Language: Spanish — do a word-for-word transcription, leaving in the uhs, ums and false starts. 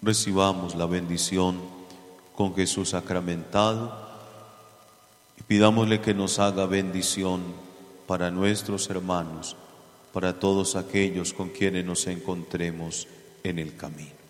recibamos la bendición con Jesús sacramentado y pidámosle que nos haga bendición para nuestros hermanos, para todos aquellos con quienes nos encontremos en el camino.